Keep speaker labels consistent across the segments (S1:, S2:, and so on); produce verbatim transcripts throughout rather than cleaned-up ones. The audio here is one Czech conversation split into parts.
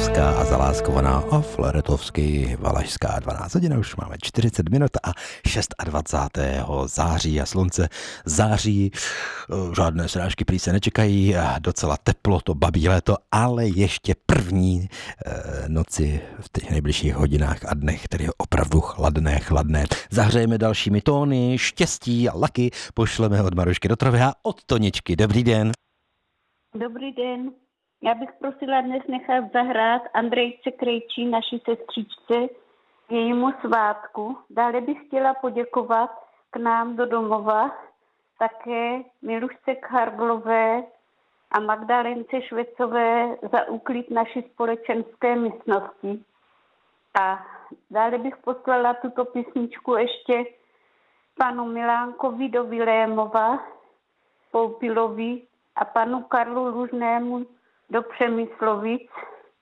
S1: Polská a zaláskovaná a floritovsky valašská. dvanáct hodin, už máme čtyřicet minut a dvacátého šestého září a slunce září. Žádné srážky prý se nečekají, docela teplo, to babí léto, ale ještě první eh, noci v těch nejbližších hodinách a dnech, které je opravdu chladné, chladné. Zahřejeme dalšími tóny, štěstí a laky pošleme od Marušky do Trovy a od Toničky. Dobrý den.
S2: Dobrý den. Já bych prosila dnes nechat zahrát Andrejce Krejčí, naší sestřičce, jejímu svátku. Dále bych chtěla poděkovat k nám do domova také Milušce Karglové a Magdalence Švecové za úklid naší společenské místnosti. A dále bych poslala tuto písničku ještě panu Milánkovi do Vilémova, Poupilovi a panu Karlu Lužnému do Přemyslovic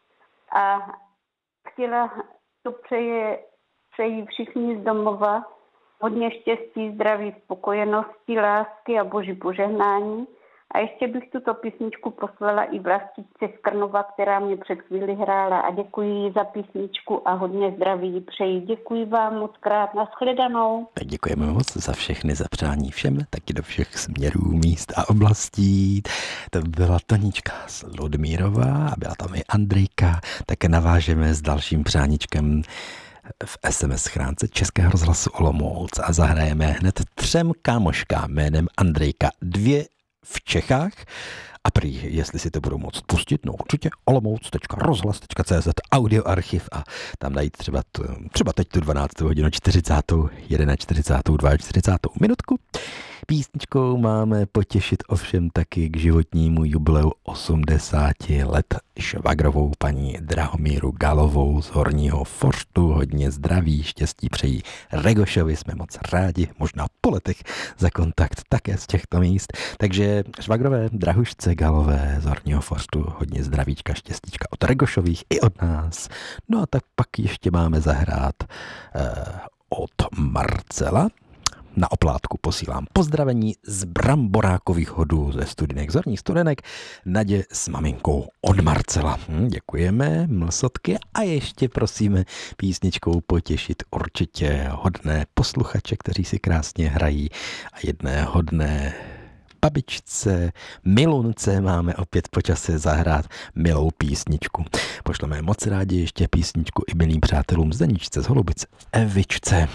S2: a chtěla to přeje, přeji všichni z domova hodně štěstí, zdraví, spokojenosti, lásky a boží požehnání. A ještě bych tuto písničku poslala i Vlastičce z Krnova, která mě před chvíli hrála a děkuji jí za písničku a hodně zdraví přeji. Děkuji vám moc krát, nashledanou.
S1: Děkujeme moc za všechny, za přání všem, taky do všech směrů, míst a oblastí. To byla Tonička z Ludmírova a byla tam i Andrejka, také navážeme s dalším přáníčkem v es em es schránce Českého rozhlasu Olomouc a zahrajeme hned třem kámoškám jménem Andrejka, dvě v Čechách a prý, jestli si to budou moct pustit, no určitě olomouc tečka rozhlas tečka cé zet audioarchiv a tam najít třeba, t, třeba teď tu dvanáctou hodinu čtyřicátou, čtyřicátou, čtyřicátou druhou minutku. Písničkou máme potěšit ovšem taky k životnímu jubileu osmdesáti let švagrovou paní Drahomíru Galovou z Horního Forštu. Hodně zdraví, štěstí přejí Regošovi, jsme moc rádi, možná po letech za kontakt také z těchto míst. Takže švagrové Drahušce Galové z Horního Forštu, hodně zdravíčka, štěstíčka od Regošových i od nás. No a tak pak ještě máme zahrát eh, od Marcela. Na oplátku posílám pozdravení z Bramborákových hodů ze Studinek, z Horních Studenek, Nadě s maminkou od Marcela. Hm, děkujeme, mlsotky, a ještě prosíme písničkou potěšit určitě hodné posluchače, kteří si krásně hrají, a jedné hodné babičce, milunce máme opět po čase zahrát milou písničku. Pošleme moc rádi ještě písničku i milým přátelům Zdeničce z Holubic, Evičce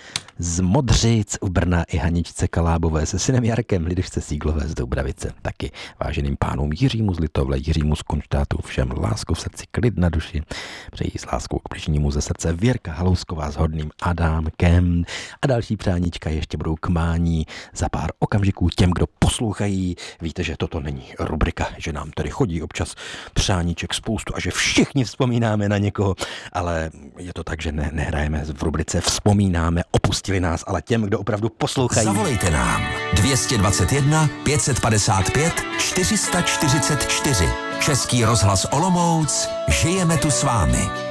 S1: z Modřic u Brna i Haničce Kalábové se synem Jarkem, Lidyšce Síglové z Doubravice. Taky váženým pánům Jiřímu z Litovle, Jiřímu z Kunštátu, všem lásku v srdci, klid na duši. Přeji s láskou k bližnímu ze srdce Věrka Halousková s hodným Adámkem. A další přáníčka ještě budou k mání za pár okamžiků těm, kdo poslouchají. Víte, že toto není rubrika, že nám tady chodí občas přáníček spoustu a že všichni vzpomínáme na někoho, ale je to tak, že ne, nehrajeme v rubrice Vzpomínáme, opustili nás, ale těm, kdo opravdu poslouchají.
S3: Zavolejte nám dvě stě dvacet jedna, pět set padesát pět, čtyři sta čtyřicet čtyři. Český rozhlas Olomouc, žijeme tu s vámi.